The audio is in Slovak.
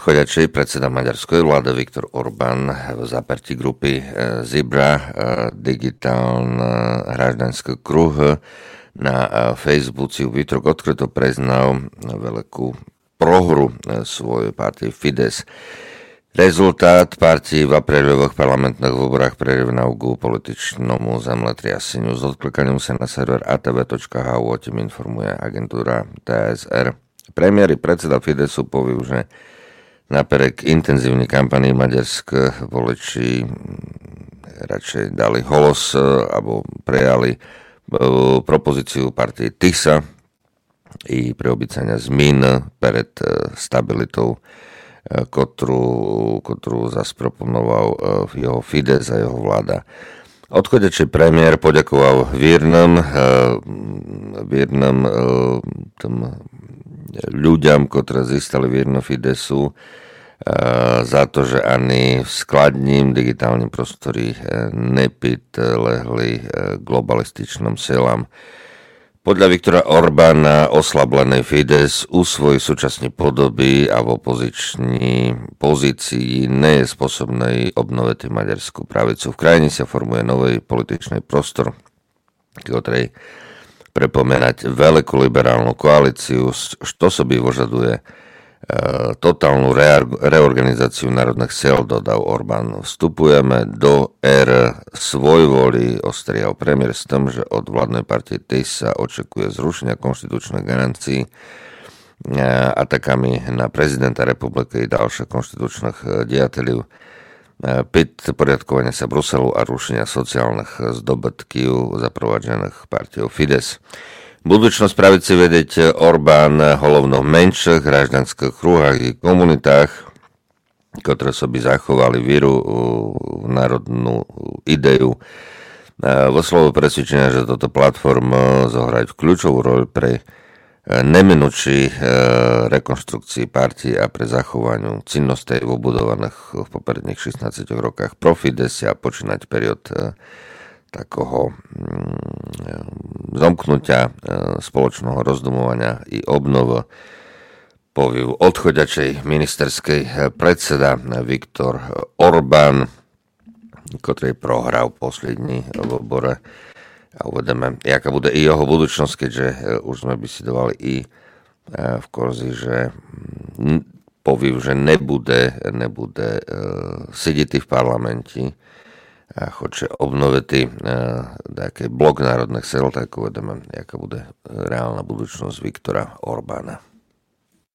odchodiaci predseda maďarskej vlády Viktor Orbán v záperti grupy Zibra, digitálna hráždanský kruh, na Facebooku Vítorok odkryto priznal veľkú prohru svojej partie Fidesz. Rezultát partии v aprílových parlamentných voľbách prirovnal k političnému zemletriaseniu. S odklikaním sa na server atv.hu o tým informuje agentúra TSR. Premiér i predseda Fidesu povie, že napriek intenzívnej kampanii maďarské voliči radšej dali hlas alebo prejali propozíciu partie TISA i preobycania zmien pred stabilitou, ktorú zase proponoval jeho Fides a jeho vláda. Odchodeči premiér poďakoval viernym ľuďom, ktorí získali vierno Fidesu, za to, že ani v skladním digitálnym prostore nepodlehli globalističným silám. Podľa Viktora Orbána oslablený Fides u svojej súčasnej podoby a v opozičnej pozícii nie je spôsobný obnoviť maďarskú pravicu. V krajine sa formuje nový političný prostor, ktorý pripomínať veľkú liberálnu koalíciu, što sobі vyžaduje totálnu reorganizáciu národných sil, dodal Orbán. Vstupujeme do éry svojvoli, ostrial premiér s tým, že od vládnej partie TIS sa očakuje zrušenia konštitučných garancií atakami na prezidenta republiky i ďalších konštitučných diateľov, poriadkovania sa Bruselu a rušenia sociálnych zdobytkov zaprovádzaných partiou Fides. Budúcnosť pravici vedieť Orbán hlavno v menších hráždanských kruhách i komunitách, ktoré by zachovali víru v národnú ideu. Vo slovo presvedčenia, že toto platforma zohrať kľúčovú roľ pre neminúči rekonštrukcii partii a pre zachovaniu cinností vybudovaných v popredných 16 rokách pro Fides a počínať period takého zomknutia spoločného rozdumovania i obnovu, povie odchodiačej ministerskej predseda Viktor Orbán, ktorý prohral poslední voľbore. A uvedeme, jaká bude i jeho budúcnosť, keďže už sme bisedovali i v Korzi, že povie, že nebude sedieť v parlamenti a chce obnoviť taký blok národných sil, tak uvedeme, jaká bude reálna budúcnosť Viktora Orbána.